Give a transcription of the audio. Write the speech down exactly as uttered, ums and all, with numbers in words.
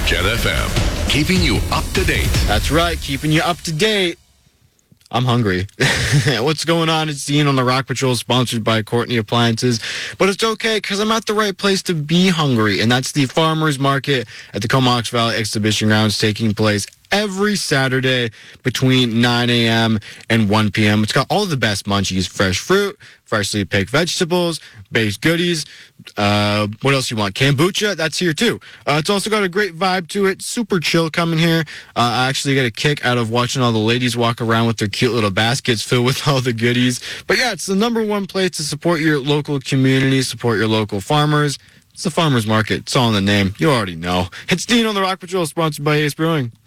Jet F M, keeping you up to date. That's right, keeping you up to date. I'm hungry. What's going on? It's Dean on the Rock Patrol, sponsored by Courtney Appliances. But it's okay, because I'm at the right place to be hungry, and that's the Farmers Market at the Comox Valley Exhibition Grounds, taking place every Saturday between nine a.m. and one p.m. It's got all the best munchies: fresh fruit, freshly picked vegetables, baked goodies. Uh, what else you want? Kombucha, that's here too. Uh, it's also got a great vibe to it. Super chill coming here. Uh, I actually get a kick out of watching all the ladies walk around with their cute little baskets filled with all the goodies. But yeah, it's the number one place to support your local community, support your local farmers. It's the Farmers Market. It's all in the name. You already know. It's Dean on the Rock Patrol, sponsored by Ace Brewing.